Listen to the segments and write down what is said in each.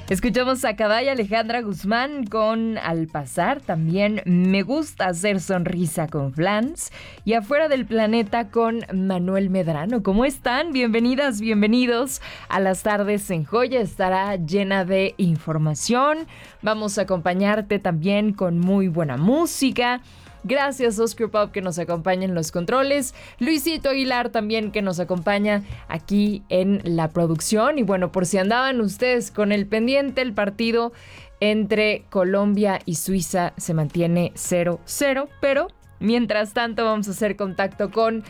Escuchamos a Cabay Alejandra Guzmán con Al Pasar, también Me Gusta Hacer Sonrisa con Flans y Afuera del Planeta con Manuel Medrano. ¿Cómo están? Bienvenidas, bienvenidos a las tardes en Joya. Estará llena de información. Vamos a acompañarte también con muy buena música. Gracias Oscar Pop que nos acompaña en los controles, Luisito Aguilar también que nos acompaña aquí en la producción. Y bueno, por si andaban ustedes con el pendiente, el partido entre Colombia y Suiza se mantiene 0-0, pero mientras tanto vamos a hacer contacto con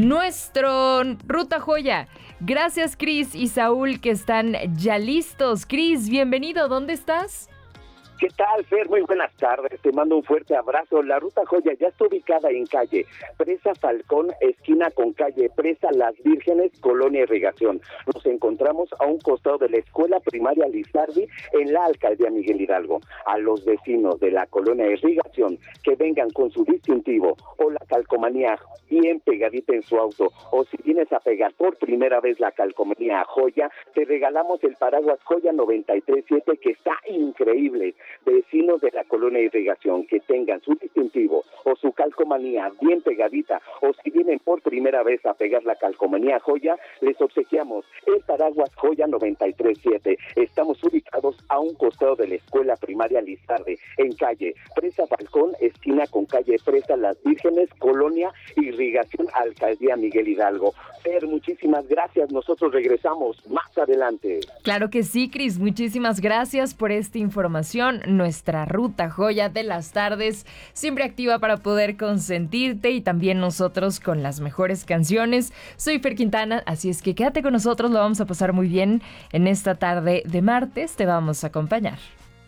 nuestro Ruta Joya. Gracias Cris y Saúl que están ya listos. Cris, bienvenido, ¿dónde estás? ¿Qué tal, Fer? Muy buenas tardes. Te mando un fuerte abrazo. La Ruta Joya ya está ubicada en calle Presa Falcón, esquina con calle Presa Las Vírgenes, Colonia Irrigación. Nos encontramos a un costado de la Escuela Primaria Lizardi en la Alcaldía Miguel Hidalgo. A los vecinos de la Colonia Irrigación que vengan con su distintivo o la calcomanía bien pegadita en su auto, o si vienes a pegar por primera vez la calcomanía Joya, te regalamos el paraguas Joya 93.7 que está increíble. Vecinos de la Colonia Irrigación que tengan su distintivo o su calcomanía bien pegadita, o si vienen por primera vez a pegar la calcomanía Joya, les obsequiamos el paraguas Joya 93.7. Estamos ubicados a un costado de la Escuela Primaria Lizardi, en calle Presa Falcón, esquina con calle Presa Las Vírgenes, Colonia Irrigación, Alcaldía Miguel Hidalgo. Fer, muchísimas gracias. Nosotros regresamos más adelante. Claro que sí, Cris. Muchísimas gracias por esta información. Nuestra Ruta Joya de las tardes, siempre activa para poder consentirte y también nosotros con las mejores canciones. Soy Fer Quintana, así es que quédate con nosotros, lo vamos a pasar muy bien en esta tarde de martes. Te vamos a acompañar.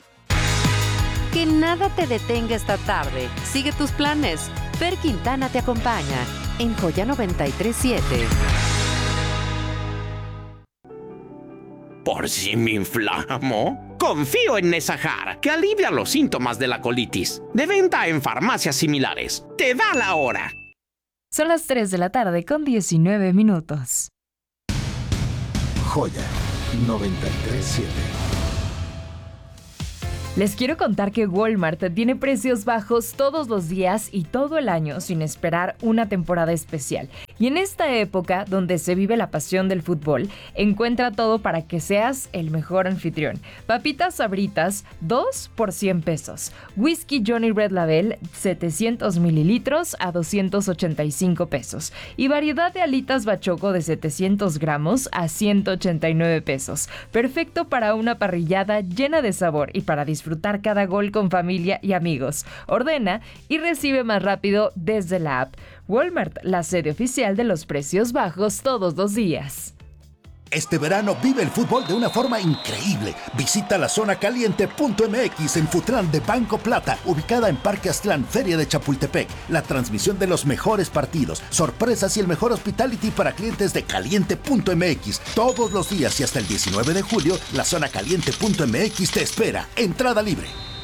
Que nada te detenga esta tarde. Sigue tus planes. Fer Quintana te acompaña en Joya 93.7. ¿Por si me inflamo? Confío en Nesajar, que alivia los síntomas de la colitis. De venta en farmacias similares. ¡Te da la hora! Son las 3 de la tarde con 19 minutos. Joya 93.7. Les quiero contar que Walmart tiene precios bajos todos los días y todo el año sin esperar una temporada especial. Y en esta época, donde se vive la pasión del fútbol, encuentra todo para que seas el mejor anfitrión. Papitas Sabritas, 2 por 100 pesos. Whisky Johnny Red Label, 700 mililitros a 285 pesos. Y variedad de alitas bachoco de 700 gramos a 189 pesos. Perfecto para una parrillada llena de sabor y para disfrutar cada gol con familia y amigos. Ordena y recibe más rápido desde la app. Walmart, la sede oficial de los precios bajos todos los días. Este verano vive el fútbol de una forma increíble. Visita la zona caliente.mx en Futlán de Banco Plata, ubicada en Parque Aztlán, Feria de Chapultepec. La transmisión de los mejores partidos, sorpresas y el mejor hospitality para clientes de caliente.mx. Todos los días y hasta el 19 de julio, la zona caliente.mx te espera. Entrada libre.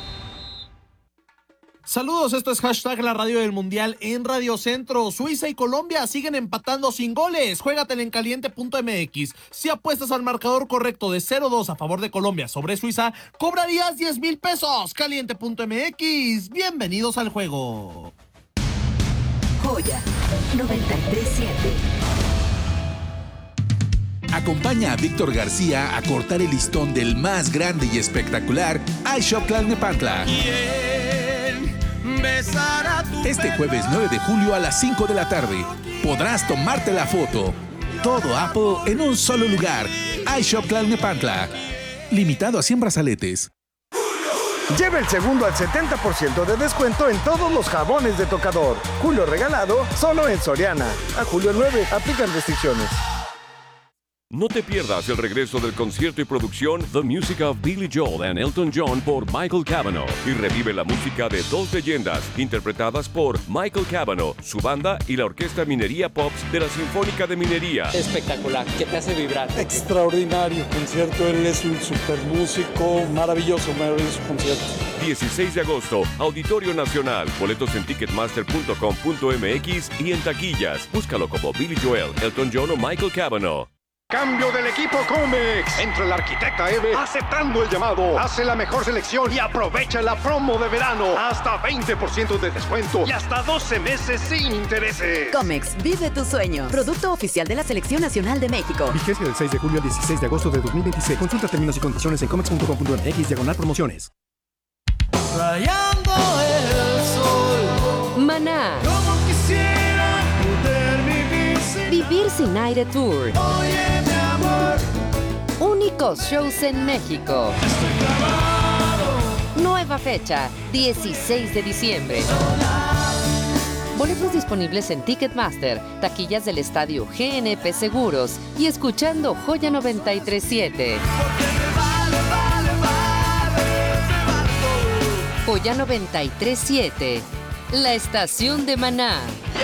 Saludos, esto es hashtag la radio del mundial en Radio Centro. Suiza y Colombia siguen empatando sin goles. Juégatela en caliente.mx. Si apuestas al marcador correcto de 0-2 a favor de Colombia sobre Suiza, cobrarías 10,000 pesos. Caliente.mx. Bienvenidos al juego. Joya 93.7. Acompaña a Víctor García a cortar el listón del más grande y espectacular iShop Tlalnepantla. Este jueves 9 de julio a las 5 de la tarde podrás tomarte la foto. Todo Apple en un solo lugar. iShop Tlalnepantla. Limitado a 100 brazaletes. Lleva el segundo al 70% de descuento en todos los jabones de tocador. Julio regalado solo en Soriana. A julio 9 aplican restricciones. No te pierdas el regreso del concierto y producción The Music of Billy Joel and Elton John por Michael Cavanaugh y revive la música de dos leyendas interpretadas por Michael Cavanaugh, su banda y la Orquesta Minería Pops de la Sinfónica de Minería. Espectacular, que te hace vibrar. Extraordinario concierto, él es un super músico, maravilloso concierto. 16 de agosto, Auditorio Nacional, boletos en ticketmaster.com.mx y en taquillas. Búscalo como Billy Joel, Elton John o Michael Cavanaugh. cambio del equipo Comex. Entra la arquitecta Eve aceptando el llamado. Hace la mejor selección y aprovecha la promo de verano. Hasta 20% de descuento y hasta 12 meses sin intereses. Comex, vive tu sueño. Producto oficial de la Selección Nacional de México. Vigencia del 6 de julio al 16 de agosto de 2026. Consulta términos y condiciones en comex.com.mx/promociones. Rayando el sol. Maná. Como quisiera poder Vivir sin aire tour. Oye, mi amor. Únicos shows en México. Estoy clavado. Nueva fecha, 16 de diciembre. Boletos disponibles en Ticketmaster, taquillas del estadio GNP Seguros y escuchando Joya 93.7. Joya 93.7, la estación de Maná.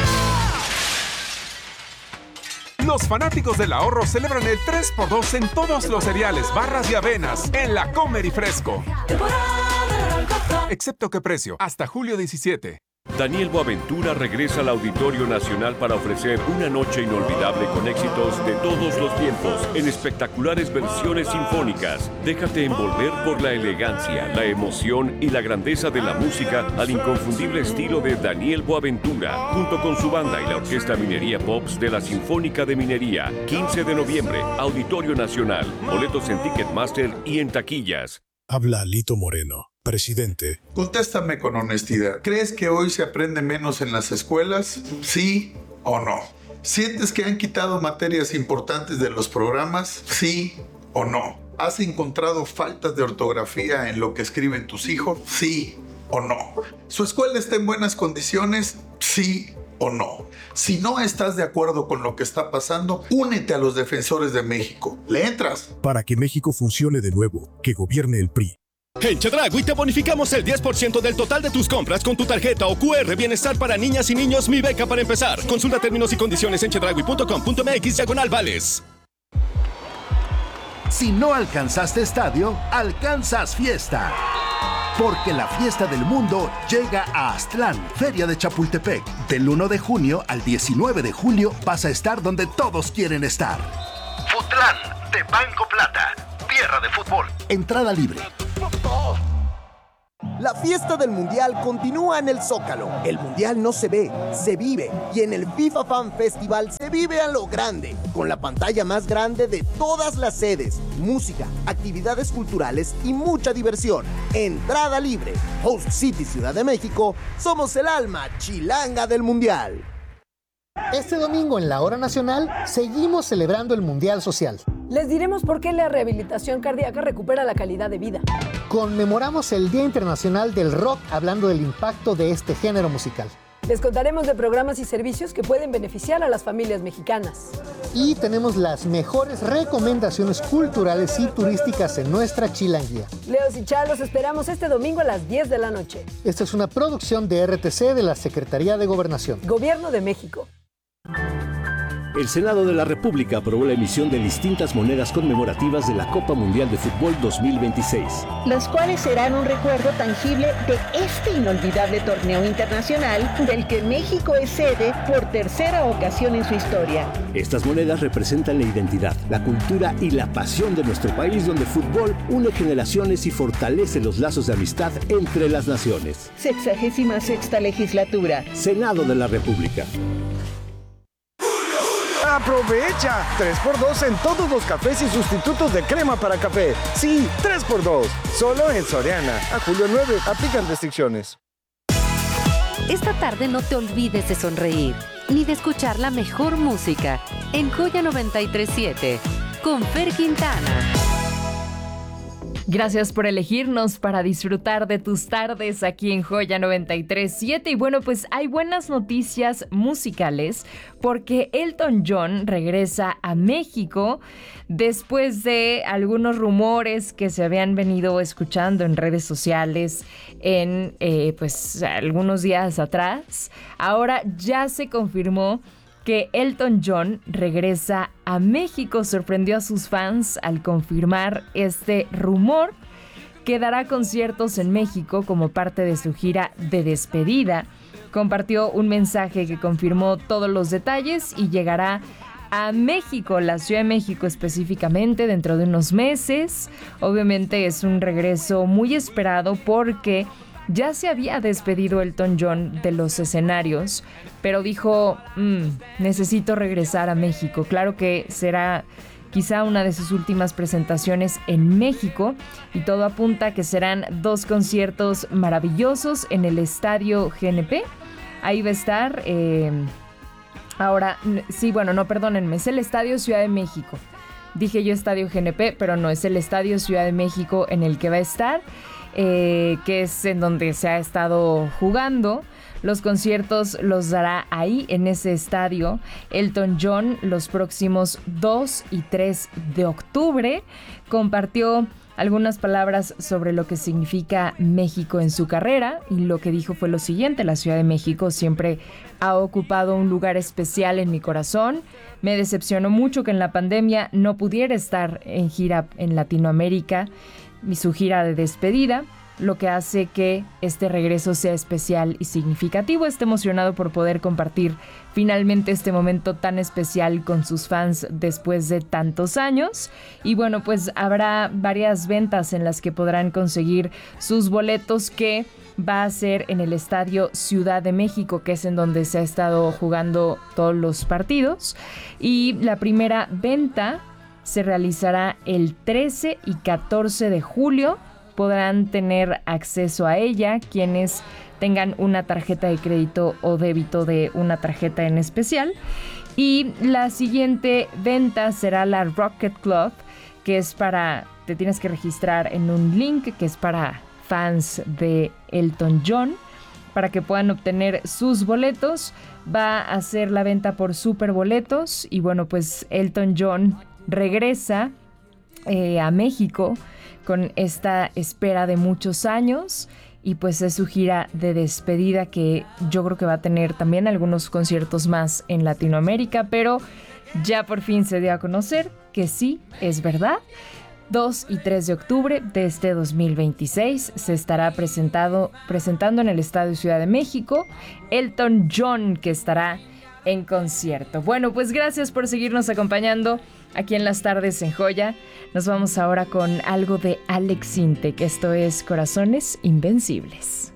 Los fanáticos del ahorro celebran el 3x2 en todos los cereales, barras y avenas en la Comer y Fresco. Excepto qué precio, hasta julio 17. Daniel Boaventura regresa al Auditorio Nacional para ofrecer una noche inolvidable con éxitos de todos los tiempos en espectaculares versiones sinfónicas. Déjate envolver por la elegancia, la emoción y la grandeza de la música al inconfundible estilo de Daniel Boaventura, junto con su banda y la Orquesta Minería Pops de la Sinfónica de Minería. 15 de noviembre, Auditorio Nacional. Boletos en Ticketmaster y en taquillas. Habla Lito Moreno. Presidente. Contéstame con honestidad. ¿Crees que hoy se aprende menos en las escuelas? ¿Sí o no? ¿Sientes que han quitado materias importantes de los programas? ¿Sí o no? ¿Has encontrado faltas de ortografía en lo que escriben tus hijos? ¿Sí o no? ¿Su escuela está en buenas condiciones? ¿Sí o no? Si no estás de acuerdo con lo que está pasando, únete a los defensores de México. ¿Le entras? Para que México funcione de nuevo, que gobierne el PRI. En Chedraui te bonificamos el 10% del total de tus compras con tu tarjeta o QR Bienestar para niñas y niños Mi Beca para empezar. Consulta términos y condiciones en chedraui.com.mx/vales. Si no alcanzaste estadio, alcanzas fiesta. Porque la fiesta del mundo llega a Aztlán, Feria de Chapultepec. Del 1 de junio al 19 de julio vas a estar donde todos quieren estar. Futlán de Banco Plata, tierra de fútbol. Entrada libre. La fiesta del Mundial continúa en el Zócalo. El Mundial no se ve, se vive. Y en el FIFA Fan Festival se vive a lo grande, con la pantalla más grande de todas las sedes, música, actividades culturales y mucha diversión. Entrada libre. Host City Ciudad de México, somos el alma chilanga del Mundial. Este domingo en la Hora Nacional seguimos celebrando el Mundial Social. Les diremos por qué la rehabilitación cardíaca recupera la calidad de vida. Conmemoramos el Día Internacional del Rock hablando del impacto de este género musical. Les contaremos de programas y servicios que pueden beneficiar a las familias mexicanas. Y tenemos las mejores recomendaciones culturales y turísticas en nuestra chilanguía. Leos y Charlos esperamos este domingo a las 10 de la noche. Esta es una producción de RTC de la Secretaría de Gobernación. Gobierno de México. El Senado de la República aprobó la emisión de distintas monedas conmemorativas de la Copa Mundial de Fútbol 2026. Las cuales serán un recuerdo tangible de este inolvidable torneo internacional del que México es sede por tercera ocasión en su historia. Estas monedas representan la identidad, la cultura y la pasión de nuestro país, donde el fútbol une generaciones y fortalece los lazos de amistad entre las naciones. 66ª legislatura. Senado de la República. ¡Aprovecha! 3x2 en todos los cafés y sustitutos de crema para café. Sí, 3x2. Solo en Soriana. A julio 9. Aplican restricciones. Esta tarde no te olvides de sonreír, ni de escuchar la mejor música en Joya 93.7 con Fer Quintana. Gracias por elegirnos para disfrutar de tus tardes aquí en Joya 93.7. Y bueno, pues hay buenas noticias musicales porque Elton John regresa a México después de algunos rumores que se habían venido escuchando en redes sociales en pues algunos días atrás. Ahora ya se confirmó que Elton John regresa a México. Sorprendió a sus fans al confirmar este rumor, que dará conciertos en México como parte de su gira de despedida. Compartió un mensaje que confirmó todos los detalles y llegará a México, la Ciudad de México específicamente, dentro de unos meses. Obviamente es un regreso muy esperado porque ya se había despedido Elton John de los escenarios, pero dijo, necesito regresar a México. Claro que será quizá una de sus últimas presentaciones en México, y todo apunta a que serán 2 conciertos maravillosos en el Estadio GNP. Ahí va a estar, perdónenme, es el Estadio Ciudad de México. Dije yo Estadio GNP, pero no, es el Estadio Ciudad de México en el que va a estar, que es en donde se ha estado jugando. Los conciertos los dará ahí, en ese estadio, Elton John, los próximos 2 y 3 de octubre. Compartió algunas palabras sobre lo que significa México en su carrera, y lo que dijo fue lo siguiente: la Ciudad de México siempre ha ocupado un lugar especial en mi corazón. Me decepcionó mucho que en la pandemia no pudiera estar en gira en Latinoamérica, su gira de despedida, lo que hace que este regreso sea especial y significativo. Está emocionado por poder compartir finalmente este momento tan especial con sus fans después de tantos años. Y bueno, pues habrá varias ventas en las que podrán conseguir sus boletos, que va a ser en el Estadio Ciudad de México, que es en donde se ha estado jugando todos los partidos. Y la primera venta se realizará el 13 y 14 de julio. Podrán tener acceso a ella quienes tengan una tarjeta de crédito o débito de una tarjeta en especial. Y la siguiente venta será la Rocket Club, que es te tienes que registrar en un link que es para fans de Elton John, para que puedan obtener sus boletos. Va a ser la venta por Superboletos. Y bueno, pues Elton John regresa a México con esta espera de muchos años, y pues es su gira de despedida, que yo creo que va a tener también algunos conciertos más en Latinoamérica, pero ya por fin se dio a conocer que sí, es verdad. 2 y 3 de octubre de este 2026 se estará presentando en el Estadio Ciudad de México Elton John, que estará en concierto. Bueno, pues gracias por seguirnos acompañando aquí en Las Tardes en Joya. Nos vamos ahora con algo de Alex Sintek. Esto es Corazones Invencibles.